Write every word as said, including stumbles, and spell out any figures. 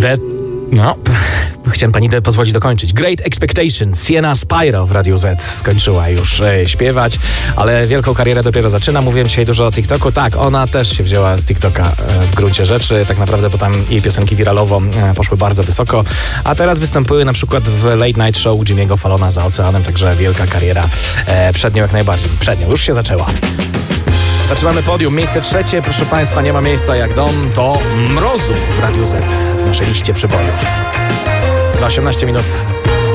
Gre... No, chciałem pani de- pozwolić dokończyć. Great Expectations, Sienna Spyro w Radiu Z skończyła już e, śpiewać, ale wielką karierę dopiero zaczyna. Mówiłem dzisiaj dużo o TikToku. Tak, ona też się wzięła z TikToka e, w gruncie rzeczy. Tak naprawdę, bo tam jej piosenki wiralowo e, poszły bardzo wysoko, a teraz występuje na przykład w Late Night Show Jimmy'ego Fallona za oceanem, także wielka kariera e, przed nią jak najbardziej. Przed nią, już się zaczęła. Zaczynamy podium. Miejsce trzecie, proszę państwa, nie ma miejsca jak dom, to Mrozu w Radiu Z w naszej liście przebojów. Za osiemnaście minut